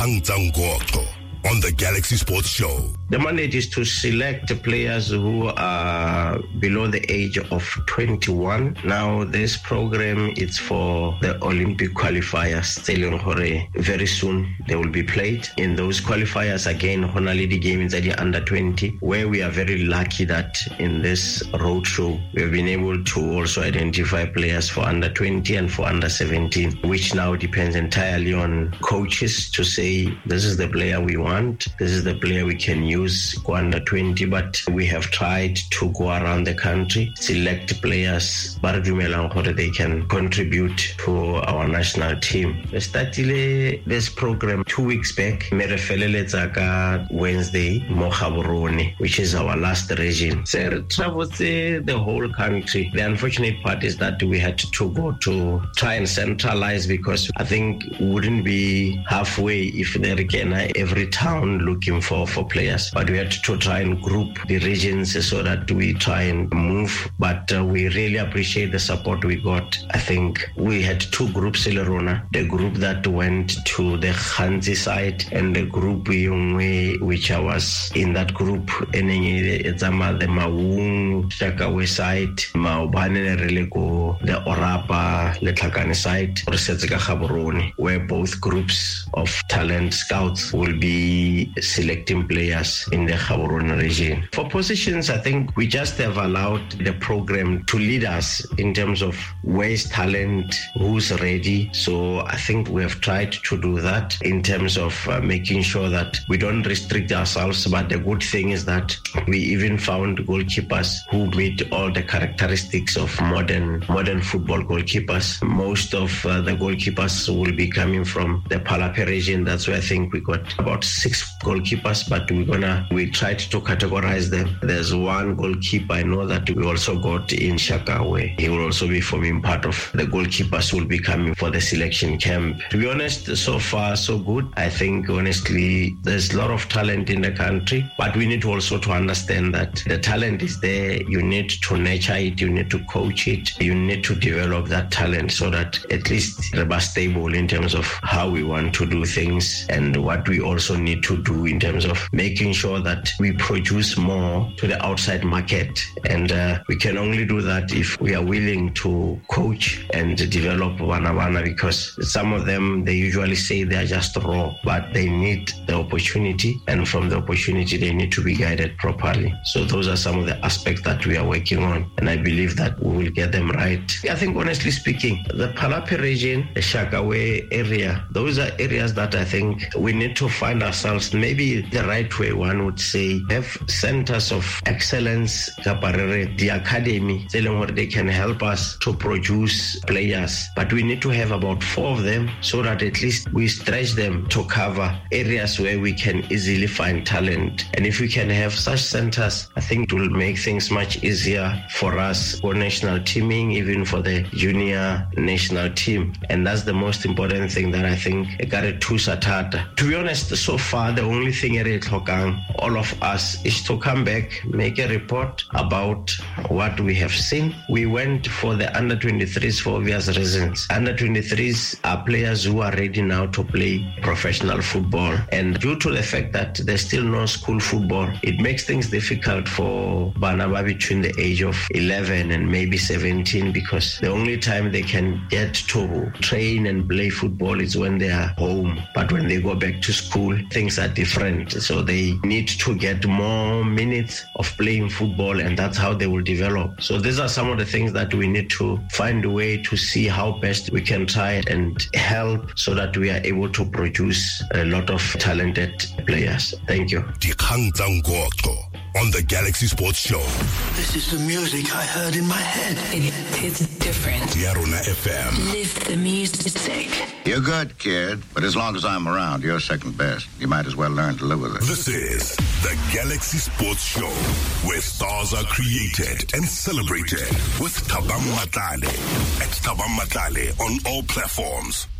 Dikgang tsa Ngoqo on the Galaxy Sports Show. The mandate is to select players who are below the age of 21. Now, this program is for the Olympic qualifiers. Very soon they will be played. In those qualifiers, again, Honalidi game is at the under 20, where we are very lucky that in this roadshow, we have been able to also identify players for under 20 and for under 17, which now depends entirely on coaches to say, this is the player we want. This is the player we can use for under 20, but we have tried to go around the country, select players, but they can contribute to our national team. We started this program 2 weeks back, Wednesday, Mohaburone, which is our last region. So it travels the whole country. The unfortunate part is that we had to go to try and centralize, because I think we wouldn't be halfway if there again every town looking for players, but we had to try and group the regions so that we try and move. But we really appreciate the support we got. I think we had two groups, the group that went to the Khanzi side and the group which I was in that group, the Maung Shakawe side, Maubane Relego, the Orapa Letlakane side, where both groups of talent scouts will be selecting players in the Gaborone region. For positions, I think we just have allowed the program to lead us in terms of where's talent, who's ready. So I think we have tried to do that in terms of making sure that we don't restrict ourselves. But the good thing is that we even found goalkeepers who meet all the characteristics of modern football goalkeepers. Most of the goalkeepers will be coming from the Palape region. That's where I think we got about 6 goalkeepers, but we tried to categorize them. There's one goalkeeper I know that we also got in Shakawe. He will also be forming part of the goalkeepers who will be coming for the selection camp. To be honest, so far so good. I think honestly there's a lot of talent in the country, but we need also to understand that the talent is there. You need to nurture it, you need to coach it, you need to develop that talent so that at least we're stable in terms of how we want to do things and what we also need to do in terms of making sure that we produce more to the outside market. And we can only do that if we are willing to coach and develop Wana, because some of them, they usually say they are just raw, but they need the opportunity, and from the opportunity they need to be guided properly. So those are some of the aspects that we are working on, and I believe that we will get them right. I think honestly speaking, the Palape region, the Shakawe area, those are areas that I think we need to find ourselves, maybe the right way one would say, have centers of excellence, the academy, they can help us to produce players. But we need to have about 4 of them so that at least we stretch them to cover areas where we can easily find talent. And if we can have such centers, I think it will make things much easier for us for national teaming, even for the junior national team. And that's the most important thing that I think to be honest, so far the only thing all of us is to come back, make a report about what we have seen. We went for the under 23s for obvious reasons. Under 23s are players who are ready now to play professional football, and due to the fact that there's still no school football, it makes things difficult for Banaba between the age of 11 and maybe 17, because the only time they can get to train and play football is when they are home. But when they go back to school, things are different. So they need to get more minutes of playing football, and that's how they will develop. So these are some of the things that we need to find a way to see how best we can try and help so that we are able to produce a lot of talented players. Thank you. Dikgang tsa Ngoqo on the Galaxy Sports Show. This is the music I heard in my head. It's different. Yarona FM. Live the music. You're good, kid, but as long as I'm around, you're second best. You might as well learn to live with it. This is the Galaxy Sports Show, where stars are created and celebrated with Thabang Matlale. At Thabang Matlale on all platforms.